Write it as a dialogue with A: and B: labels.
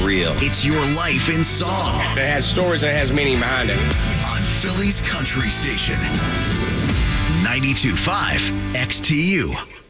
A: real.
B: It's your life in song.
C: It has stories and it has meaning behind it.
B: On Philly's Country Station. 92.5 XTU.